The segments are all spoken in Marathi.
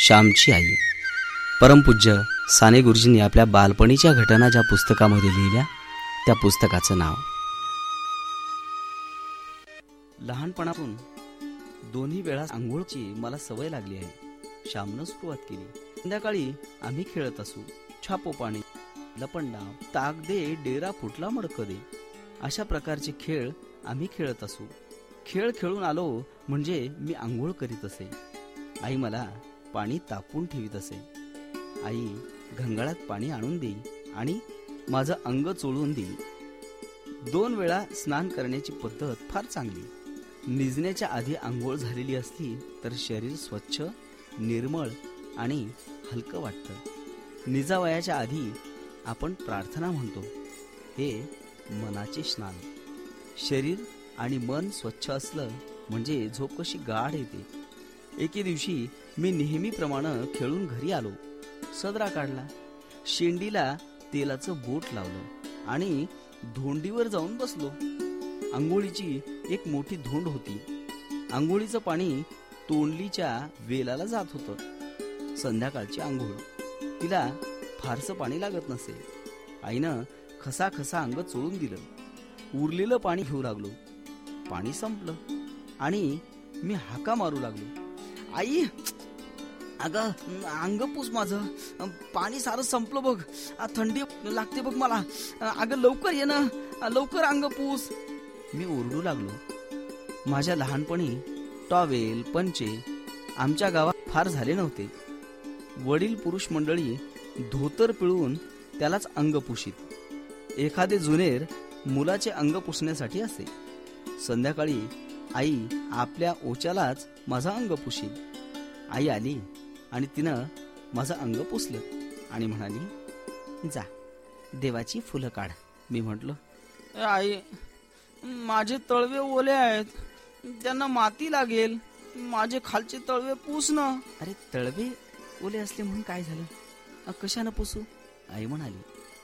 श्यामची आई. परमपूज्य साने गुरुजींनी आपल्या बालपणीच्या घटना ज्या पुस्तकामध्ये लिहिल्या त्या पुस्तकाचं नाव. लहानपणापासून दोन्ही वेळा आंघोळची मला सवय लागली आहे. श्यामनं सुरुवात केली. संध्याकाळी आम्ही खेळत असू. छापो पाणी, लपंडाव, ताक दे, डेरा फुटला मडक दे, अशा प्रकारचे खेळ आम्ही खेळत असू. खेळ खेळून आलो म्हणजे मी आंघोळ करीत असे. आई मला पाणी तापून ठेवीत असे. आई घंगाळात पाणी आणून देई आणि माझं अंग चोळून देई. 2 वेळा स्नान करण्याची पद्धत फार चांगली. निजण्याच्या आधी आंघोळ झालेली असली तर शरीर स्वच्छ, निर्मळ आणि हलकं वाटतं. निजावयाच्या आधी आपण प्रार्थना म्हणतो. हे मनाचे स्नान. शरीर आणि मन स्वच्छ असलं म्हणजे झोप कशी गाढ येते. एके दिवशी मी नेहमीप्रमाणे खेळून घरी आलो. सदरा काढला, शेंडीला तेलाचं बोट लावलं आणि धोंडीवर जाऊन बसलो. आंघोळीची एक मोठी धोंड होती. आंघोळीचं पाणी तोंडलीच्या वेलाला जात होतं. संध्याकाळची आंघोळ. तिला फारसं पाणी लागत नसे. आईनं खसा खसा अंग चोळून दिलं. उरलेलं पाणी घेऊ लागलो. पाणी संपलं आणि मी हाका मारू लागलो. आई, अगं अंग पूस माझं, पाणी सारं संपलं बघ, थंडी लागते बघ मला, अगं लवकर ये ना, लवकर अंग पूस. मी ओरडू लागलो. माझ्या लहानपणी टॉवेल, पंचे आमच्या गावात फार झाले नव्हते. वडील पुरुष मंडळी धोतर पिळून त्यालाच अंग पुशीत. एखादे जुनेर मुलाचे अंग पुसण्यासाठी असे. संध्याकाळी आई आपल्या ओच्यालाच माझं अंग पुशी. आई आली आणि तिनं माझं अंग पुसलं आणि म्हणाली, जा देवाची फुलं काढ. मी म्हटलं, आई माझे तळवे ओले आहेत, त्यांना माती लागेल, माझे खालचे तळवे पुस ना. अरे तळवे ओले असले म्हणून काय झालं, कशानं पुसू. आई म्हणाली,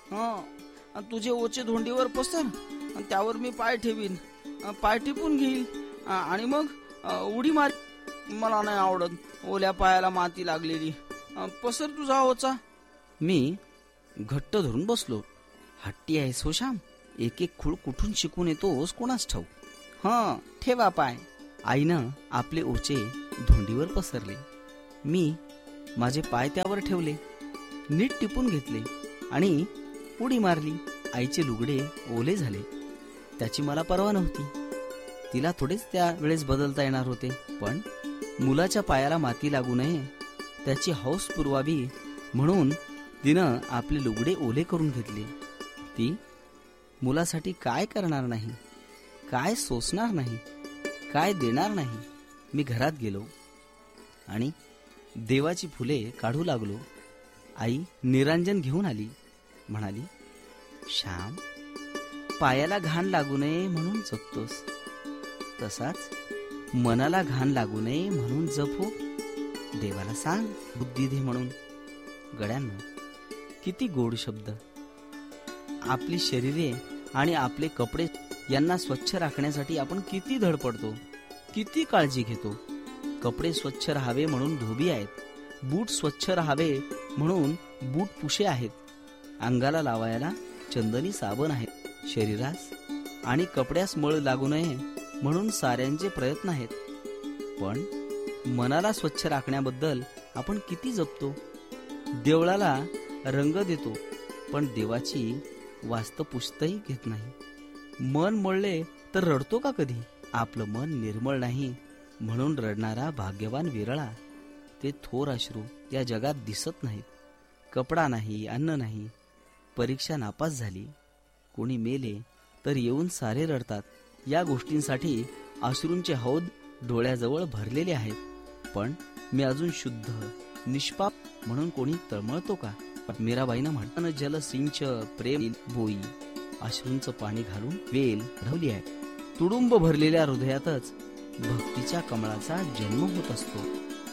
हा तुझे ओचे धोंडीवर पसर, त्यावर मी पाय ठेवीन, पाय टिपून घेईल आणि मग उडी मार. मला नाही आवडत ओल्या पायाला माती लागलेली. पसर तुझा ओचा. मी घट्ट धरून बसलो. हट्टी आहेस हो श्याम, एक एक खूळ कुठून शिकून येतोस कोणास ठाऊक. हा ठेवा पाय. आईनं आपले ओचे धोंडीवर पसरले. मी माझे पाय त्यावर ठेवले, नीट टिपून घेतले आणि उडी मारली. आईचे लुगडे ओले झाले. त्याची मला पर्वा नव्हती. तिला थोडेच त्या वेळेस बदलता येणार होते. पण मुलाच्या पायाला माती लागू नये, त्याची हौस पुरवावी म्हणून तिनं आपले लुगडे ओले करून घेतले. ती मुलासाठी काय करणार नाही, काय सोसणार नाही, काय देणार नाही. मी घरात गेलो आणि देवाची फुले काढू लागलो. आई निरांजन घेऊन आली. म्हणाली, श्याम, पायाला घाण लागू नये म्हणून जपतोस, तसाच मनाला घाण लागू नये म्हणून जपो. देवाला सांग बुद्धी दे म्हणून. गड्यांनो, किती गोड शब्द. आपली शरीरे आणि आपले कपडे यांना स्वच्छ राखण्यासाठी आपण किती धडपडतो, किती काळजी घेतो. कपडे स्वच्छ राहावे म्हणून धोबी आहेत, बूट स्वच्छ राहावे म्हणून बूट पुशे आहेत, अंगाला लावायला चंदनी साबण आहेत, शरीरास आणि कपड्यास मळ लागू नये म्हणून साऱ्यांचे प्रयत्न आहेत. पण मनाला स्वच्छ राखण्याबद्दल आपण किती जपतो. देवळाला रंग देतो पण देवाची वास्तपुस्तही घेत नाही. मन मळले तर रडतो का कधी. आपलं मन निर्मळ नाही म्हणून रडणारा भाग्यवान विरळा. ते थोर अश्रू या जगात दिसत नाहीत. कपडा नाही, अन्न नाही, परीक्षा नापास झाली, कोणी मेले तर येऊन सारे रडतात. या गोष्टींसाठी अश्रूंचे हौद डोळ्याजवळ भरलेले आहेत. पण मी अजून शुद्ध, निष्पाप म्हणून कोणी तळमळतो का. मीराबाईनं म्हणताना जल सिंच प्रेम बोई, अश्रूंचं पाणी घालून वेल रवली आहे. तुडुंब भरलेल्या हृदयातच भक्तीच्या कमळाचा जन्म होत असतो.